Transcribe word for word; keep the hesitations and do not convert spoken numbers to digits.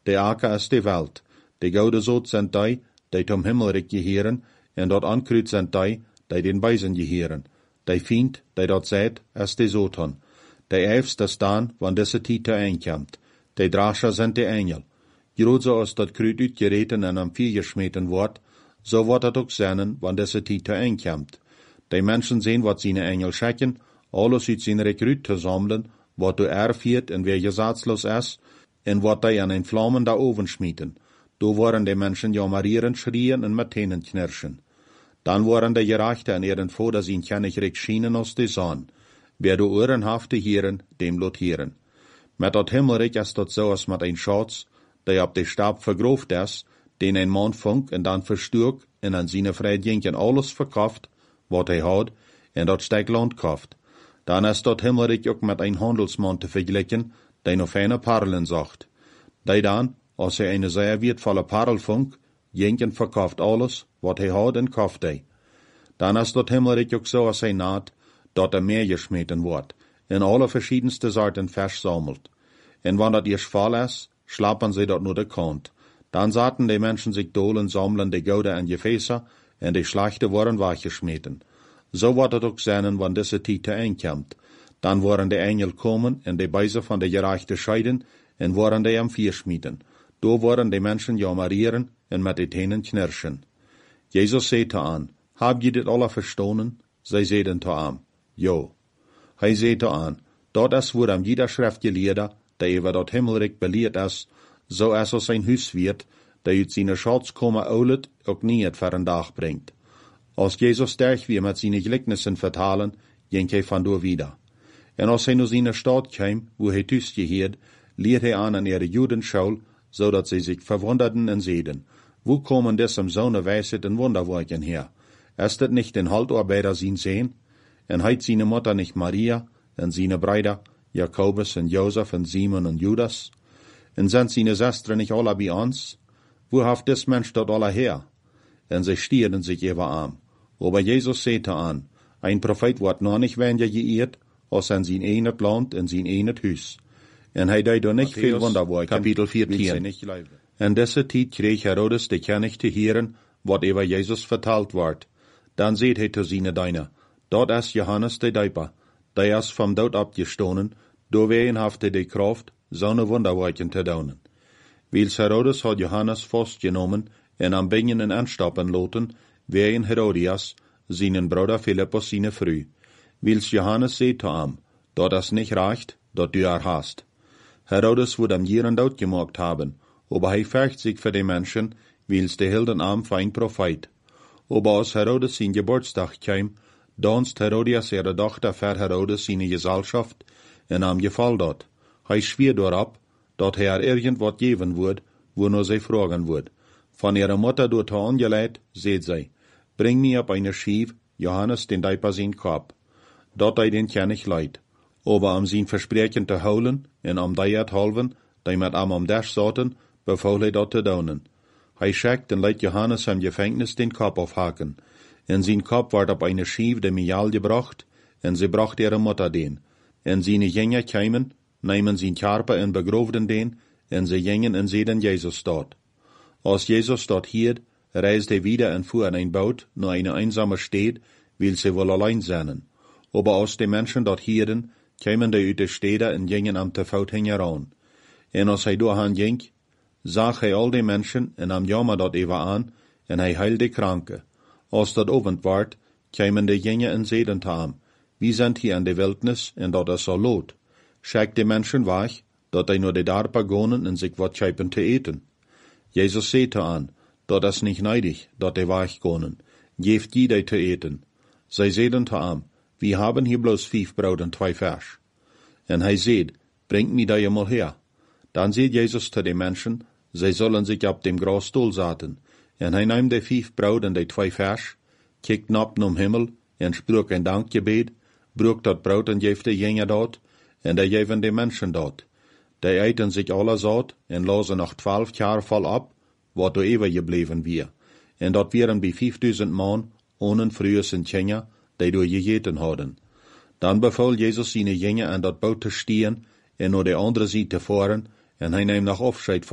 de aker is de welt, de gouden zoot zijn die, die tom himmelrijk geheren, en dat ankruid zijn die, die den bijzen geheren. Die fiend, die dat zijt, is de zoton. Die eifste staan, wanneer deze tijd te eindkomt. Die drascher zijn de engel. Groot zoals dat kruid uitgereten en am vier gesmeten wordt, zo wordt het ook zijn, wanneer deze tijd te eindkomt. Die mensen zien wat zijn engel schikken, alles uit zijn rekruut te sammeln, wat du erfiert en wer gesatzlos is, en wat die an een vlammen da oven schmieten. Do worden die mensen jammerieren, schrien en met tenen knirschen. Dan worden de Gerechten en ihren Vater zien kennigrik schienen als de zon. Wer du Ohren haft te hieren, dem lot hieren. Met dat himmelrijk is dat zo als met een schatz, die op de stab vergroofd is, den een man funk en dan versturk en aan zijn vrijdenken alles verkauft, wat hij had, en dat stijg land kauft. Dan is dat himmelrijk ook met een handelsman te vergelijken, die nog fijne parelen zocht. Die dan, als hij een zeer wertvolle parel funk, jenken verkauft alles, wat hij had en kauft hij. Dan is dat himmelrijk ook zo als hij naht, dat er meer gesmeten wordt, en alle verschiedenste soorten vers sammelt. En wanneer dat eerst vol is, schlappen sie dat nur de kant. Dan zaten die mensen zich dolen sammeln de gouden en gefäße, en de slachte worden weggesmeten. Zo wordt het ook zijn, wanneer deze tijd te eindkomt. Dan worden de engel komen en de bijze van de gerechte scheiden, en worden die am vier schmieden. Do worden de mensen jammerieren en met de tenen knirschen. Jezus zei te aan, hab je dit alle verstonen? Zij zeiden te aan, jo. Hij zei te aan, dat is voor am jeder schriftgeleerde, die over dat himmelrijk beleerd is, zo is als zijn huis wird, die uit zijn schatz komen oulet, ook niet het voor een dag brengt. Als Jezus sterk weer met zijn gelijkenissen vertalen, jenk hij vandoor wieder. En als hij nu zijn stad kwam, wo hij thuis geheerd, leert hij aan aan ihre Judenschaul, zodat sie sich verwunderten en zeiden, wo komen desem zo'n wijsheid en wonderwerken her? Ist het nicht den Haltarbeiter zien sehen? En heit seine Mutter nicht Maria, en seine Brüder, Jakobus en Josef en Simon en Judas? En sind seine Schwestern nicht alle bei uns? Wo haft des Mensch dort alle her? En sie stierden sich über arm. Aber Jesus sagte an, ein Prophet wird noch nicht weniger geehrt, als in sein enet Land en sein enet Huis. En hij deed er niet veel wonderwerken, kapitel veertien. En deze tijd kreeg Herodes de kennis te heren, wat over Jezus verteld wordt. Dan zei hij te zijn dienaar, dat is Johannes de Döper, die is vom dood opgestonen, door wien heeft hij de kracht, zo'n wonderwerken te doen. Wils Herodes had Johannes vastgenomen en aan bingen en aanstappen laten, wien Herodias, zijn broeder Philippus zijn vrouw. Wils Johannes zei te hem, dat is niet recht, dat du er hast. Herodes wird am Jieren dood gemacht haben, aber hij fürcht sich für die Menschen, wils de hielden am für ein Prophet. Aber als Herodes sein Geburtstag kam, danst Herodias ihre Tochter für Herodes seine Gesellschaft, en am Gefall dort. Hij schwier dorab, dat hij er irgendwas geben wird, wo nur sie fragen wird. Von ihrer Mutter dort angeleid, seht sie, bring mir ab eine Schief, Johannes den Döper sein Kopf. Dat hij den ken ich leid. Aber om zijn verspreken te houden en om die het halven, die met hem om des zaten, beval hij dat te doen. Hij schickt en liet Johannes hem Gefängnis den Kopf afhaken. En zijn Kopf werd op eine Schief de Mial gebracht, en ze bracht ihre Mutter den. En zijn Jünger kwamen, nemen zijn Körper en begroofden den, en ze gingen en zeiden Jezus dort. Als Jezus dort hierd, reisde hij wieder en fuhr in een boot naar eine einsame Stad, wil ze wohl allein zijn. Aber als die Menschen dort hierden, kwamen die uit de steden en gingen am te voet heran. En als hij doorheen ging, zag hij al die mensen en am jammer dat even aan, en hij heilde kranke. Als dat avond werd, kwamen de gingen en zeiden te hem, wie zijn hier in de wildnis en dat is zo lood. Schickt de mensen weg, dat hij naar de dorpen gaan en zich wat schepen te eten. Jezus zei te aan, dat is niet neidig, dat die weg gaan. Geeft jeder te eten. Zij zeiden te hem, wir haben hier bloß vijf brood en twee vers. En hij zei, bringt mir die mal her. Dan zei Jezus te de mensen, zij zullen zich op dem grasstoel zaten. En hij nam de vijf brood en de twee vers, kijkt op naar Himmel, en sprak een dankgebed, brak dat brood en geef de Jünger dat, en die geven de mensen dat. Die eten zich alle zat, en lazen nog twaalf jaar vol op, wat er eeuwig gebleven weer. En dat waren bij vijfduizend man, ohne vroeger zijn Jünger, die door gegeten hadden. Dan beval Jezus zijn Jünger aan dat boot te stieren en naar de andere zijde te varen, en hij nam nog afscheid